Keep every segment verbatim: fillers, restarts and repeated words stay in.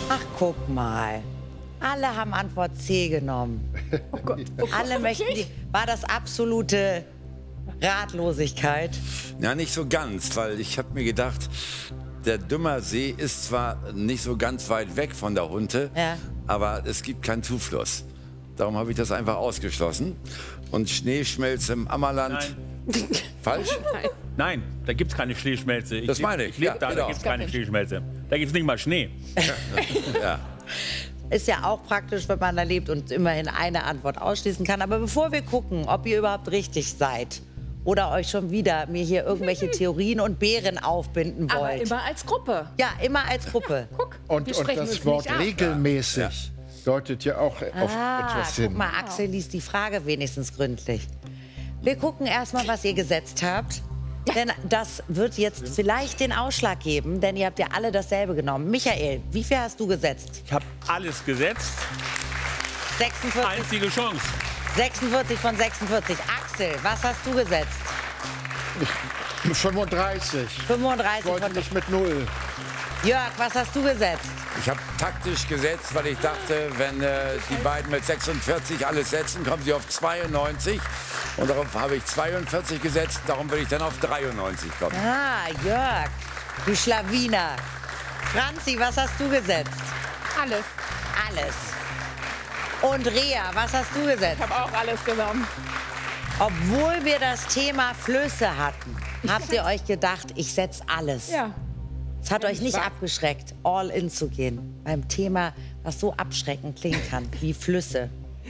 Ach, guck mal. Alle haben Antwort C genommen. Oh Gott. Oh Alle Gott, möchten die. War das absolute Ratlosigkeit? Ja, nicht so ganz, weil ich habe mir gedacht, der Dümmersee ist zwar nicht so ganz weit weg von der Hunte, Ja. aber es gibt keinen Zufluss. Darum habe ich das einfach ausgeschlossen. Und Schneeschmelze im Ammerland. Nein. Falsch? Nein, da gibt es keine Schneeschmelze. Das meine ich, Ich lebe ja, da, genau. da gibt es keine Schneeschmelze. Da gibt es nicht mal Schnee. Ja. Ist ja auch praktisch, wenn man da lebt und immerhin eine Antwort ausschließen kann. Aber bevor wir gucken, ob ihr überhaupt richtig seid oder euch schon wieder mir hier irgendwelche Theorien und Beeren aufbinden Aber wollt. immer als Gruppe. Ja, immer als Gruppe. Guck, Und, wir und sprechen das uns Wort nicht ab. regelmäßig Ja. deutet ja auch auf Ah, etwas guck hin. mal, Axel liest die Frage wenigstens gründlich. Wir gucken erstmal, was ihr gesetzt habt. Denn das wird jetzt vielleicht den Ausschlag geben, denn ihr habt ja alle dasselbe genommen. Michael, wie viel hast du gesetzt? Ich habe alles gesetzt. sechsundvierzig, Einzige Chance. sechsundvierzig von sechsundvierzig. Axel, was hast du gesetzt? fünfunddreißig. fünfunddreißig Ich wollte von nicht mit null. Jörg, was hast du gesetzt? Ich habe taktisch gesetzt, weil ich dachte, wenn äh, die beiden mit sechsundvierzig alles setzen, kommen sie auf zweiundneunzig. Und darauf habe ich zweiundvierzig gesetzt, darum will ich dann auf dreiundneunzig kommen. Ah, Jörg, du Schlawiner. Franzi, was hast du gesetzt? Alles. Alles. Und Rea, was hast du gesetzt? Ich habe auch alles genommen. Obwohl wir das Thema Flüsse hatten, habt ihr euch gedacht, ich setze alles. Ja. Es hat euch nicht abgeschreckt, all in zu gehen. Beim Thema, was so abschreckend klingen kann, wie Flüsse.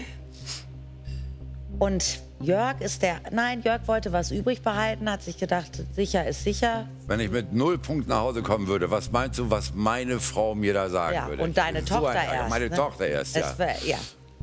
Und Jörg ist der, nein, Jörg wollte was übrig behalten, hat sich gedacht, sicher ist sicher. Wenn ich mit null Punkten nach Hause kommen würde, was meinst du, was meine Frau mir da sagen Ja, würde? und deine Ich bin so Tochter ein- erst. Meine ne? Tochter erst, ja. Es wär, ja.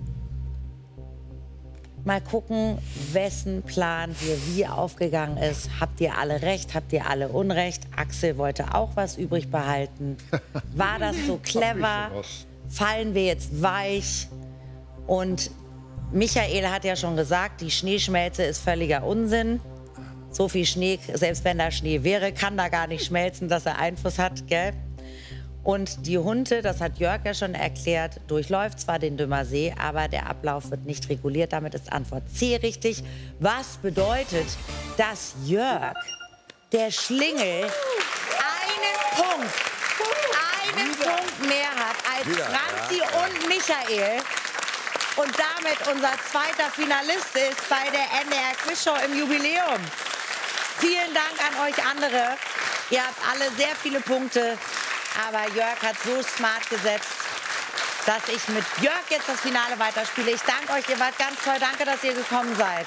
Mal gucken, wessen Plan hier wie aufgegangen ist. Habt ihr alle recht? Habt ihr alle Unrecht? Axel wollte auch was übrig behalten. War das so clever? Fallen wir jetzt weich? Und Michael hat ja schon gesagt, die Schneeschmelze ist völliger Unsinn. So viel Schnee, selbst wenn da Schnee wäre, kann da gar nicht schmelzen, dass er Einfluss hat, gell? Und die Hunte, das hat Jörg ja schon erklärt, durchläuft zwar den Dümmersee, aber der Ablauf wird nicht reguliert. Damit ist Antwort C richtig. Was bedeutet, dass Jörg, der Schlingel, einen Punkt, einen Punkt mehr hat als Wieder, Franzi ja, ja. und Michael. Und damit unser zweiter Finalist ist bei der N D R Quizshow im Jubiläum. Vielen Dank an euch andere. Ihr habt alle sehr viele Punkte. Aber Jörg hat so smart gesetzt, dass ich mit Jörg jetzt das Finale weiterspiele. Ich danke euch, ihr wart ganz toll. Danke, dass ihr gekommen seid.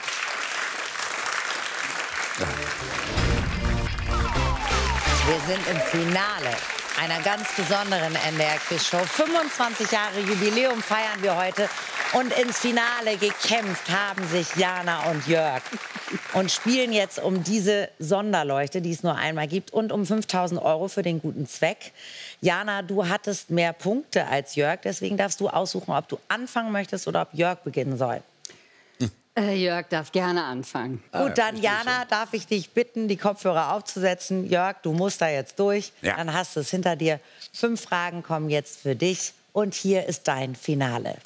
Wir sind im Finale einer ganz besonderen N D R Quizshow. fünfundzwanzig Jahre Jubiläum feiern wir heute. Und ins Finale gekämpft haben sich Jana und Jörg. Und spielen jetzt um diese Sonderleuchte, die es nur einmal gibt, und um fünftausend Euro für den guten Zweck. Jana, du hattest mehr Punkte als Jörg, deswegen darfst du aussuchen, ob du anfangen möchtest oder ob Jörg beginnen soll. Äh, Jörg darf gerne anfangen. Gut, dann Jana, darf ich dich bitten, die Kopfhörer aufzusetzen. Jörg, du musst da jetzt durch. Ja. Dann hast du es hinter dir. Fünf Fragen kommen jetzt für dich. Und hier ist dein Finale.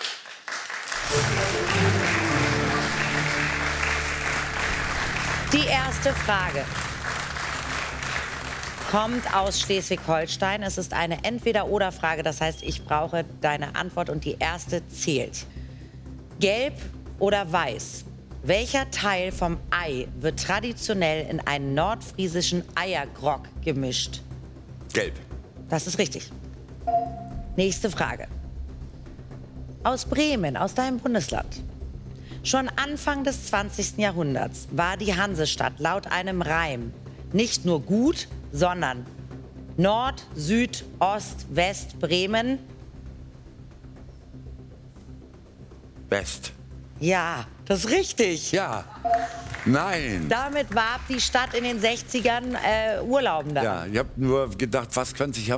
Die erste Frage kommt aus Schleswig-Holstein. Es ist eine Entweder-oder-Frage. Das heißt, ich brauche deine Antwort und die erste zählt. Gelb oder weiß? Welcher Teil vom Ei wird traditionell in einen nordfriesischen Eiergrog gemischt? Gelb. Das ist richtig. Nächste Frage. Aus Bremen, aus deinem Bundesland. Schon Anfang des zwanzigsten Jahrhunderts war die Hansestadt laut einem Reim nicht nur gut, sondern Nord, Süd, Ost, West, Bremen. West. Ja, das ist richtig. Ja. Nein. Damit warb die Stadt in den sechzigern äh, Urlauben da. Ja, ich habe nur gedacht, was könnte ich